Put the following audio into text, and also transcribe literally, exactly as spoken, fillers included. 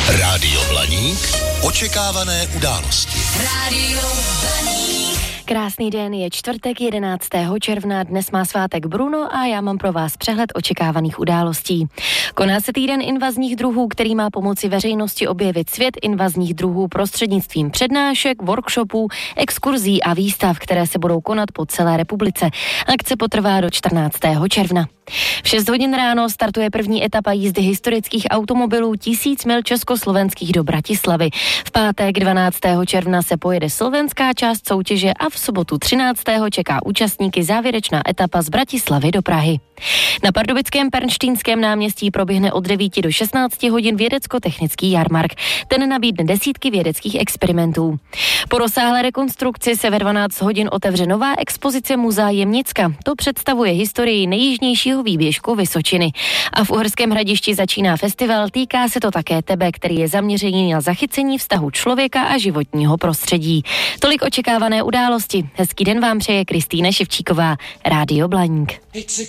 Rádio Blaník. Očekávané události. Rádio Blaník. Krásný den, je čtvrtek jedenáctého června, dnes má svátek Bruno a já mám pro vás přehled očekávaných událostí. Koná se týden invazních druhů, který má pomoci veřejnosti objevit svět invazních druhů prostřednictvím přednášek, workshopů, exkurzí a výstav, které se budou konat po celé republice. Akce potrvá do čtrnáctého června. V šest hodin ráno startuje první etapa jízdy historických automobilů tisíc mil československých do Bratislavy. V pátek dvanáctého června se pojede slovenská část soutěže a v sobotu třináctého čeká účastníky závěrečná etapa z Bratislavy do Prahy. Na pardubickém Pernštínském náměstí proběhne od devíti do šestnácti hodin vědecko-technický jarmark. Ten nabídne desítky vědeckých experimentů. Po rozsáhlé rekonstrukci se ve dvanáct hodin otevře nová expozice Muzea Jemnicka. To představuje historii nejjižnějšího výběžku Vysočiny. A v Uherském Hradišti začíná festival Týká se to také tebe, který je zaměřený na zachycení vztahu člověka a životního prostředí. Tolik očekávané události. Hezký den vám přeje Kristýna Ševčíková, Rádio Blaník.